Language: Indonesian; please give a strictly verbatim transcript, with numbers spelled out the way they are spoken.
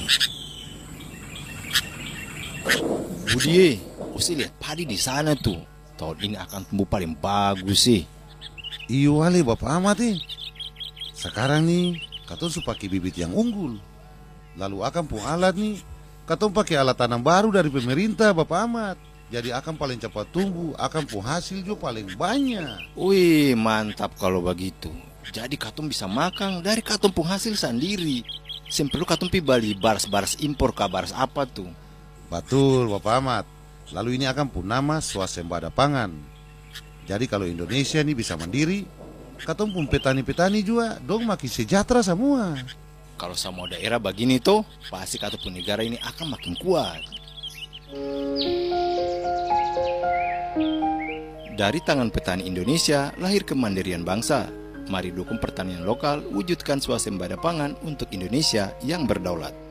Budi, usah lihat padi di sana tuh. Tahun ini akan tumbuh paling bagus sih. Iyo wale Bapak Ahmad eh. Sekarang nih, katong su pakai bibit yang unggul. Lalu akan pun alat nih, katong pakai alat tanam baru dari pemerintah Bapak Ahmad. Jadi akan paling cepat tumbuh, akan pun hasil juga paling banyak. Wih, mantap kalau begitu. Jadi katong bisa makan dari katong pun hasil sendiri. Sem perlu katong pi beli baras-baras impor ke baras apa tuh. Betul Bapak Ahmad. Lalu ini akan pun nama swasembada pangan. Jadi kalau Indonesia nih bisa mandiri, katong pun petani-petani juga dong makin sejahtera semua. Kalau semua daerah begini tuh, pasti katong pun negara ini akan makin kuat. Dari tangan petani Indonesia lahir kemandirian bangsa. Mari dukung pertanian lokal, wujudkan swasembada pangan untuk Indonesia yang berdaulat.